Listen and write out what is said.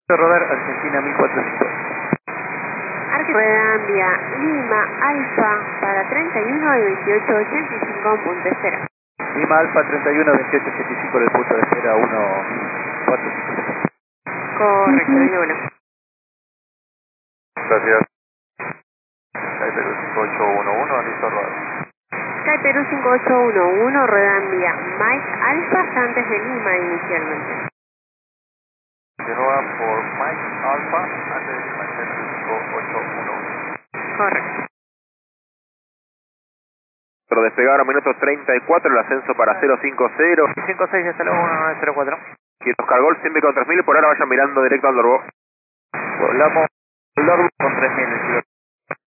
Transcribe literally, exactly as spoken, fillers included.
Rodar Argentina mil cuatrocientos. Argentina Lima Alfa para treinta y uno y veintiocho ochenta y cinco punto de espera. Lima Alfa treinta y uno veintiocho ochenta y cinco del punto de espera uno cuatro cinco. Correcto, de uno. Gracias. Sky Perú cinco ocho uno uno, listo rodar. Sky Perú cinco ocho uno uno, rueda en vía Mike Alfa antes de Lima inicialmente. De nuevo por Mike Alpha, antes de Lima Sky Perú cinco ocho uno uno. Correcto. Pero despegar a minuto treinta y cuatro, el ascenso para cero cinco cero. cinco seis, hasta luego, uno nueve cero cuatro. Y los cargol siempre con tres mil y por ahora vayan mirando directo al Dorbo. Volamos el Dorbo con tres mil.